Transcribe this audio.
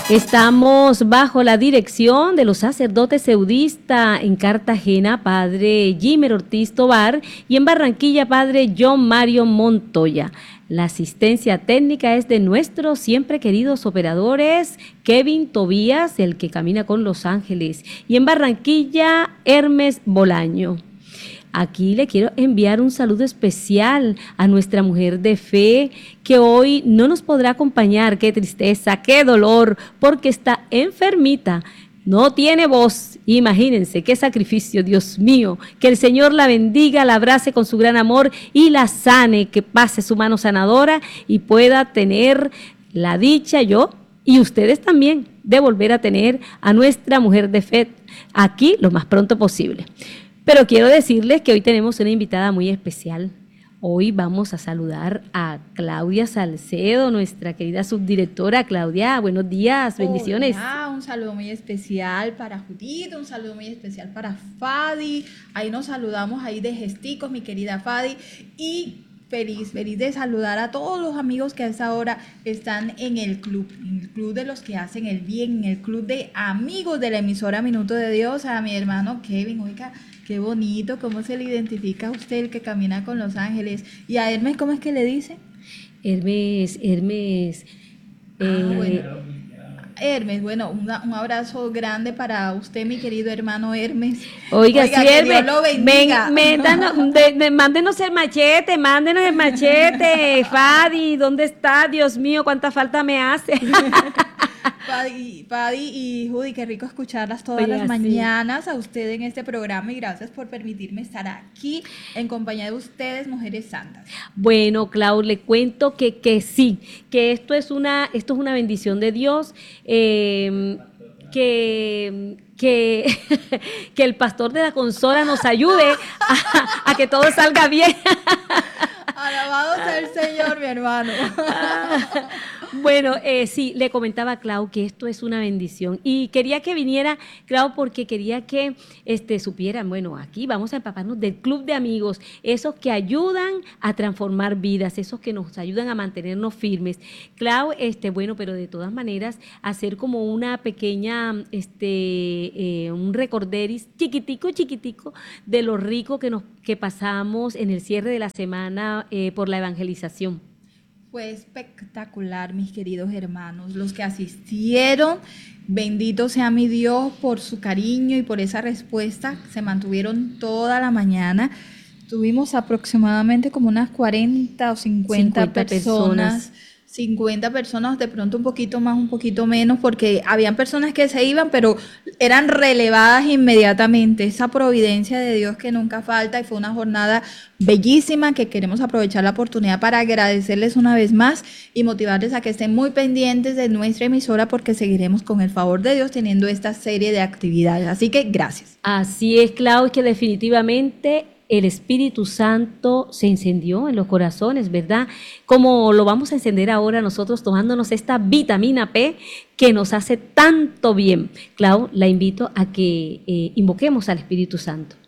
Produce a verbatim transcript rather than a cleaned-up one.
Estamos bajo la dirección de los sacerdotes seudistas en Cartagena, padre Jimer Ortiz Tobar, y en Barranquilla, padre John Mario Montoya. La asistencia técnica es de nuestros siempre queridos operadores, Kevin Tobías, el que camina con Los Ángeles, y en Barranquilla, Hermes Bolaño. Aquí le quiero enviar un saludo especial a nuestra mujer de fe que hoy no nos podrá acompañar. Qué tristeza, qué dolor, porque está enfermita, no tiene voz. Imagínense qué sacrificio, Dios mío. Que el Señor la bendiga, la abrace con su gran amor y la sane, que pase su mano sanadora y pueda tener la dicha, yo y ustedes también, de volver a tener a nuestra mujer de fe aquí lo más pronto posible. Pero quiero decirles que hoy tenemos una invitada muy especial. Hoy vamos a saludar a Claudia Salcedo, nuestra querida subdirectora. Claudia, buenos días, bendiciones. Hola, un saludo muy especial para Judith, un saludo muy especial para Fadi. Ahí nos saludamos ahí de gesticos, mi querida Fadi. Y feliz, feliz de saludar a todos los amigos que a esta hora están en el club, en el club de los que hacen el bien, en el club de amigos de la emisora Minuto de Dios, a mi hermano Kevin. Oiga, qué bonito, cómo se le identifica a usted, el que camina con Los Ángeles. Y a Hermes, ¿cómo es que le dice? Hermes, Hermes. Ah, eh, bueno. Hermes, bueno, una, un abrazo grande para usted, mi querido hermano Hermes. Oiga, Oiga, sí, que Hermes, Dios lo bendiga. ven, métanos, de, de, mándenos el machete, mándenos el machete. Fadi, ¿dónde está? Dios mío, cuánta falta me hace. Fadi, Fadi y Judy, qué rico escucharlas todas Oiga, las sí. mañanas a usted en este programa y gracias por permitirme estar aquí en compañía de ustedes, mujeres santas. Bueno, Clau, le cuento que, que sí, que esto es una, esto es una bendición de Dios, eh, que, que, que el pastor de la consola nos ayude a, a que todo salga bien. Alabado sea el Señor, mi hermano. Bueno, eh, sí, le comentaba a Clau que esto es una bendición y quería que viniera, Clau, porque quería que este, supieran, bueno, aquí vamos a empaparnos del club de amigos, esos que ayudan a transformar vidas, esos que nos ayudan a mantenernos firmes. Clau, este, bueno, pero de todas maneras, hacer como una pequeña, este, eh, un recorderis chiquitico, chiquitico, de lo rico que nos que pasamos en el cierre de la semana eh, por la evangelización. Fue espectacular, mis queridos hermanos, los que asistieron, bendito sea mi Dios por su cariño y por esa respuesta, se mantuvieron toda la mañana. Tuvimos aproximadamente como unas cuarenta o cincuenta, cincuenta personas, personas, cincuenta personas, de pronto un poquito más, un poquito menos, porque habían personas que se iban, pero eran relevadas inmediatamente. Esa providencia de Dios que nunca falta, y fue una jornada bellísima que queremos aprovechar la oportunidad para agradecerles una vez más y motivarles a que estén muy pendientes de nuestra emisora porque seguiremos con el favor de Dios teniendo esta serie de actividades. Así que gracias. Así es, Clau, que definitivamente el Espíritu Santo se encendió en los corazones, ¿verdad? Como lo vamos a encender ahora nosotros tomándonos esta vitamina P que nos hace tanto bien. Clau, la invito a que eh, invoquemos al Espíritu Santo.